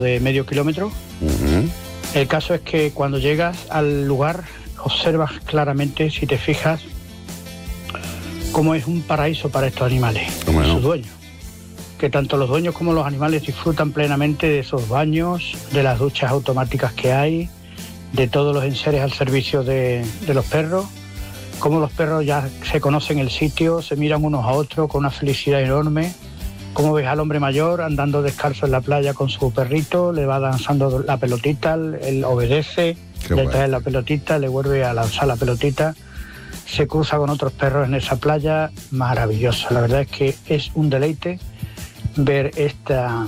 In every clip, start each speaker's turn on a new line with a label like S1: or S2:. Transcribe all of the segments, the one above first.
S1: de medio kilómetro.
S2: Uh-huh.
S1: El caso es que cuando llegas al lugar observas claramente, si te fijas, cómo es un paraíso para estos animales y sus dueños. Que tanto los dueños como los animales disfrutan plenamente de esos baños, de las duchas automáticas que hay, de todos los enseres al servicio de los perros, como los perros ya se conocen el sitio, se miran unos a otros con una felicidad enorme, como ves al hombre mayor andando descalzo en la playa con su perrito, le va lanzando la pelotita, él obedece, le trae la pelotita, le vuelve a lanzar la pelotita, se cruza con otros perros en esa playa, maravilloso. La verdad es que es un deleite ver esta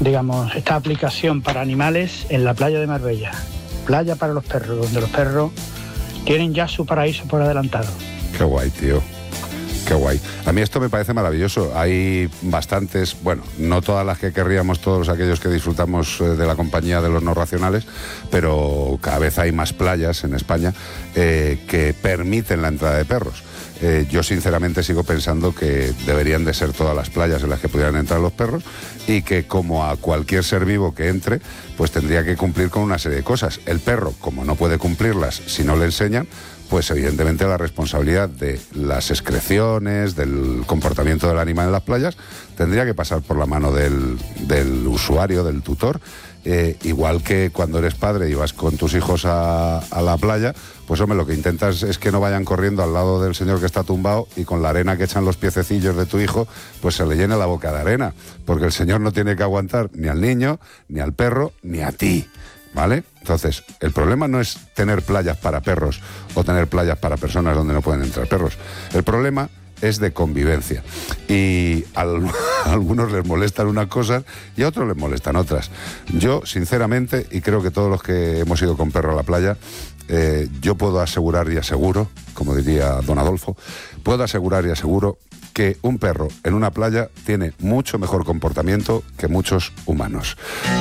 S1: aplicación para animales en la playa de Marbella. Playa para los perros, donde los perros tienen ya su paraíso por adelantado.
S2: Qué guay, tío. Qué guay. A mí esto me parece maravilloso. Hay bastantes, bueno, no todas las que querríamos todos aquellos que disfrutamos de la compañía de los no racionales, pero cada vez hay más playas en España que permiten la entrada de perros. Yo sinceramente sigo pensando que deberían de ser todas las playas en las que pudieran entrar los perros y que como a cualquier ser vivo que entre, pues tendría que cumplir con una serie de cosas. El perro, como no puede cumplirlas si no le enseñan, pues evidentemente la responsabilidad de las excreciones, del comportamiento del animal en las playas, tendría que pasar por la mano del usuario, del tutor. Igual que cuando eres padre y vas con tus hijos a la playa, pues hombre, lo que intentas es que no vayan corriendo al lado del señor que está tumbado y con la arena que echan los piececillos de tu hijo, pues se le llene la boca de arena, porque el señor no tiene que aguantar ni al niño, ni al perro, ni a ti, ¿vale? Entonces, el problema no es tener playas para perros o tener playas para personas donde no pueden entrar perros. El problema es de convivencia. Y a algunos les molestan unas cosas y a otros les molestan otras. Yo, sinceramente, y creo que todos los que hemos ido con perro a la playa, yo puedo asegurar y aseguro, como diría don Adolfo, puedo asegurar y aseguro que un perro en una playa tiene mucho mejor comportamiento que muchos humanos.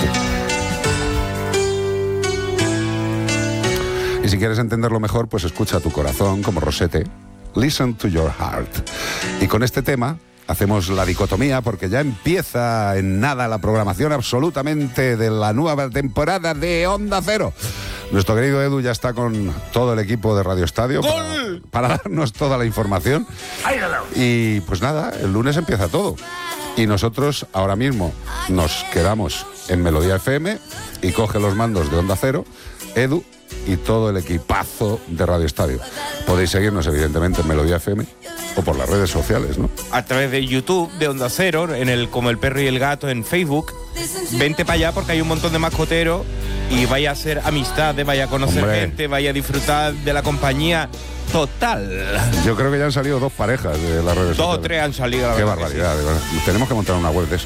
S2: Y si quieres entenderlo mejor, pues escucha a tu corazón como Rosete. Listen to your heart. Y con este tema hacemos la dicotomía porque ya empieza en nada la programación absolutamente de la nueva temporada de Onda Cero. Nuestro querido Edu ya está con todo el equipo de Radio Estadio para darnos toda la información. Y pues nada, el lunes empieza todo. Y nosotros ahora mismo nos quedamos en Melodía FM y coge los mandos de Onda Cero Edu y todo el equipazo de Radio Estadio. Podéis seguirnos evidentemente en Melodía FM o por las redes sociales, ¿no?
S3: A través de YouTube, de Onda Cero, como El Perro y el Gato en Facebook. Vente para allá porque hay un montón de mascoteros y vaya a hacer amistades, vaya a conocer gente, vaya a disfrutar de la compañía total.
S2: Yo creo que ya han salido 2 parejas de las redes sociales.
S3: 2 o 3 han salido.
S2: Qué barbaridad, de verdad. Tenemos que montar una web de eso.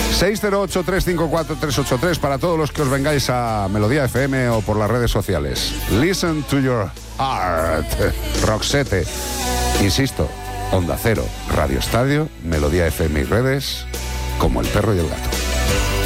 S2: 608-354-383 para todos los que os vengáis a Melodía FM o por las redes sociales. Listen to your heart. Roxette. Insisto, Onda Cero, Radio Estadio, Melodía FM y redes, como El Perro y el Gato.